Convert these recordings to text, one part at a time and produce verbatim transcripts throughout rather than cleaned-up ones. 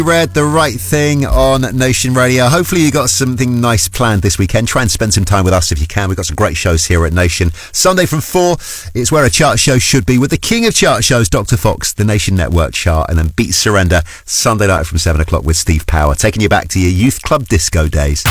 Read The Right Thing on Nation Radio. Hopefully you got something nice planned this weekend. Try and spend some time with us if you can. We've got some great shows here at Nation. Sunday from four, it's where a chart show should be with the king of chart shows, Doctor Fox, the Nation Network chart, and then Beat Surrender Sunday night from seven o'clock with Steve Power, taking you back to your youth club disco days.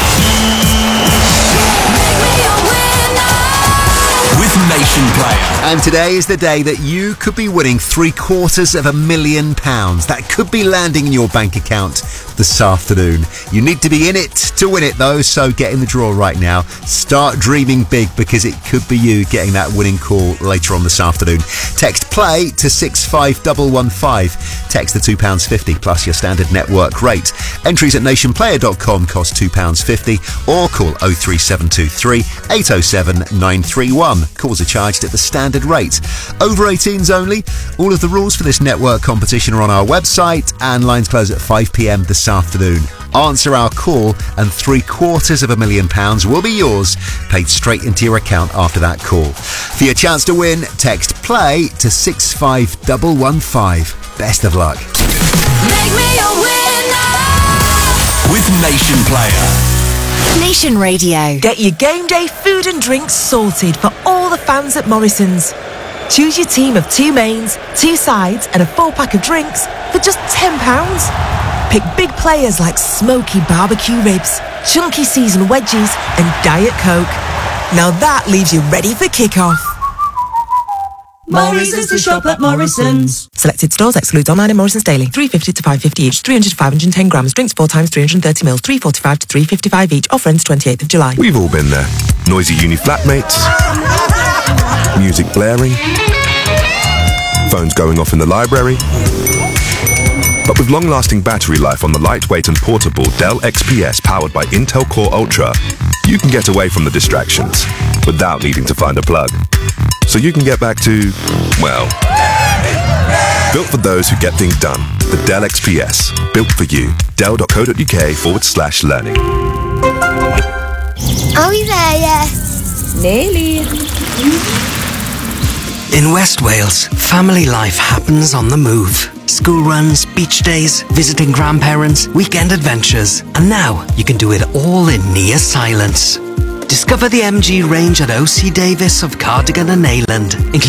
With Nation Player. And today is the day that you could be winning three quarters of a million pounds. That could be landing in your bank account this afternoon. You need to be in it to win it though, so get in the draw right now. Start dreaming big because it could be you getting that winning call later on this afternoon. Text play to six five one one five. Text the two pounds fifty plus your standard network rate. Entries at nation player dot com cost two pounds fifty or call oh three seven two three eight oh seven nine three one. Calls are charged at the standard rate. Over eighteens only. All of the rules for this network competition are on our website and lines close at five p.m. this afternoon. Answer our call and three quarters of a million pounds will be yours, paid straight into your account after that call. For your chance to win, text play to six five one one five. Best of luck. Make me a winner with Nation Player. Nation Radio. Get your game day food and drinks sorted for all the fans at Morrison's. Choose your team of two mains, two sides and a full pack of drinks for just ten pounds. Pick big players like smoky barbecue ribs, chunky seasoned wedges and Diet Coke. Now that leaves you ready for kick-off. Morrison's to shop at Morrison's. Selected stores excludes online and Morrison's daily. three fifty to five fifty each, three hundred to five hundred ten grams. Drinks four times three hundred thirty mils, three forty-five to three fifty-five each. Offer ends twenty-eighth of July. We've all been there. Noisy uni flatmates, music blaring, phones going off in the library. But with long-lasting battery life on the lightweight and portable Dell X P S powered by Intel Core Ultra, you can get away from the distractions without needing to find a plug. So you can get back to, well, built for those who get things done. The Dell X P S, built for you. Dell.co.uk forward slash learning. Are we there yet? Nearly. In West Wales, family life happens on the move. School runs, beach days, visiting grandparents, weekend adventures. And now you can do it all in near silence. Discover the M G range at O C Davis of Cardigan and Neyland,